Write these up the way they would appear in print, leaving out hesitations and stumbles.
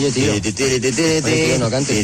Oye, tío. Oye, tío, no cantes,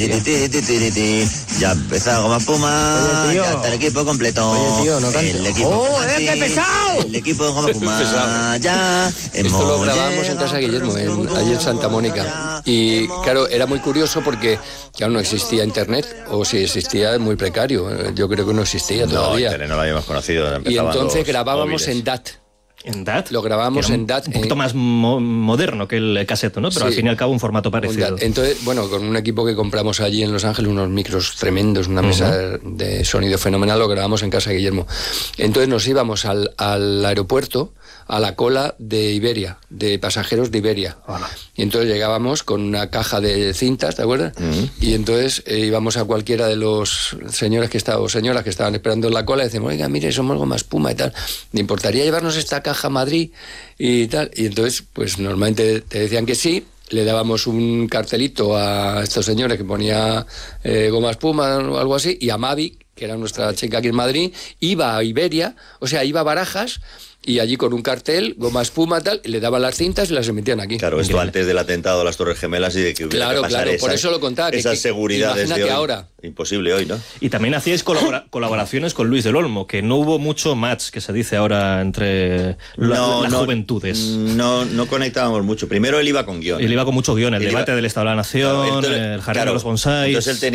tío. Ya empezó Goma Puma. Oye, tío. Ya está el equipo completo. Oye, tío, no cantes. El equipo ¡Qué pesado! El equipo de Goma Puma. Ya. Esto lo grabamos en casa de Guillermo, allí en Santa Mónica. Y claro, era muy curioso porque ya no existía internet, o si existía, es muy precario. Yo creo que no existía todavía. Internet no lo habíamos conocido. Y entonces grabábamos en DAT. ¿En DAT? Lo grabábamos en DAT. Un poquito más moderno que el caseto, ¿no? Pero Sí, al fin y al cabo un formato parecido. Entonces, bueno, con un equipo que compramos allí en Los Ángeles, unos micros tremendos, una mesa de sonido fenomenal, lo grabamos en casa de Guillermo. Entonces nos íbamos al aeropuerto, a la cola de Iberia, de pasajeros de Iberia. Hola. Y entonces llegábamos con una caja de cintas, ¿te acuerdas? Y entonces íbamos a cualquiera de los señores o señoras que estaban esperando en la cola y decíamos, oiga, mire, somos Goma Espuma y tal, ¿le importaría llevarnos esta caja a Madrid y tal? Y entonces, pues normalmente te decían que sí. Le dábamos un cartelito a estos señores que ponía Goma Espuma o algo así, y a Mavi, que era nuestra chica aquí en Madrid, iba a Iberia, o sea, iba a Barajas, y allí con un cartel, Goma Espuma, tal, y le daban las cintas y las emitían aquí. Claro, esto antes del atentado a las Torres Gemelas y de que hubiera que pasar por eso lo contaba. esas seguridades imagínate de hoy. ahora. Imposible hoy, ¿no? Y también hacíais colaboraciones con Luis del Olmo, que no hubo mucho match, que se dice ahora, entre las juventudes. No conectábamos mucho. Primero él iba con guión. Él iba con mucho guión, el debate del Estado de la Nación, Claro, el jardín de los bonsáis. Entonces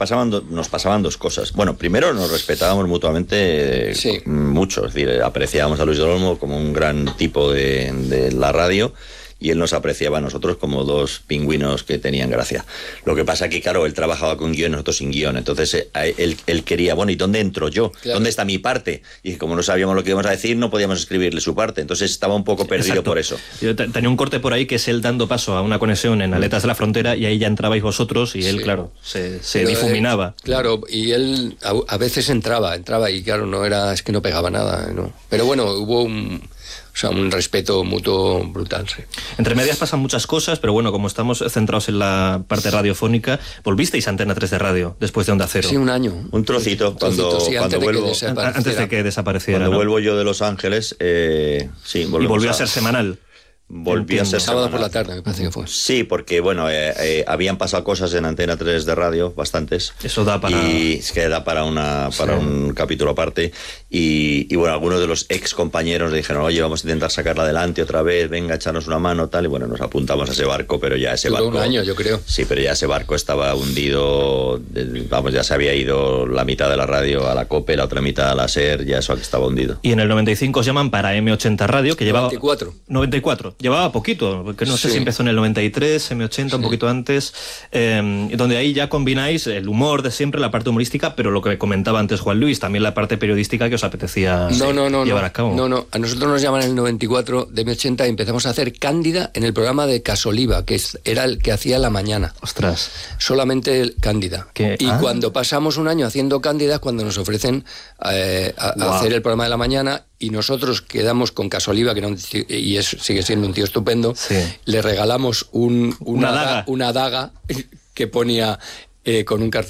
nos pasaban dos cosas. Bueno, primero nos respetábamos mutuamente mucho. Es decir, apreciábamos a Luis del Olmo como un gran tipo de la radio, y él nos apreciaba a nosotros como dos pingüinos que tenían gracia. Lo que pasa que, claro, él trabajaba con guión y nosotros sin guión. Entonces él quería, bueno, ¿y dónde entro yo? Claro. ¿Dónde está mi parte? Y como no sabíamos lo que íbamos a decir, no podíamos escribirle su parte. Entonces estaba un poco perdido. Exacto. Por eso. Yo tenía un corte por ahí que es él dando paso a una conexión en Aletas de la Frontera, y ahí ya entrabais vosotros y él, claro, se difuminaba. Claro, y él a veces entraba y claro, es que no pegaba nada, ¿no? Pero bueno, hubo un respeto mutuo brutal, sí. Entre medias pasan muchas cosas, pero bueno, como estamos centrados en la parte radiofónica, volvisteis a Antena 3 de radio después de Onda Cero. Sí, un año. Un trocito. Cuando vuelvo, antes de que desapareciera. Cuando ¿no? vuelvo yo de Los Ángeles, sí, volvemos. Y volvió a ser semanal. Volví a ser sábado por la tarde, me parece que fue. Sí, porque bueno, habían pasado cosas en Antena 3 de radio, bastantes. Eso da para... Y es que da para un capítulo aparte. Y bueno, algunos de los ex compañeros le dijeron, oye, vamos a intentar sacarla adelante otra vez, venga, echarnos una mano, tal. Y bueno, nos apuntamos a ese barco, pero ya ese barco... un año, yo creo. Sí, pero ya ese barco estaba hundido, ya se había ido la mitad de la radio a la COPE, la otra mitad a la SER, ya eso estaba hundido. Y en el 95 os llaman para M80 Radio, que llevaba... 94. Llevaba poquito, porque no sé si empezó en el 93, M80, un poquito antes, donde ahí ya combináis el humor de siempre, la parte humorística, pero lo que comentaba antes Juan Luis, también la parte periodística que os apetecía llevar a cabo. No, a nosotros nos llaman en el 94 de M80 y empezamos a hacer Cándida en el programa de Casoliva, que era el que hacía la mañana. Ostras. Solamente Cándida. Cuando pasamos un año haciendo Cándida, cuando nos ofrecen a hacer el programa de la mañana, y nosotros quedamos con Casoliva, que era sigue siendo un tío estupendo, le regalamos una daga que ponía con un cartel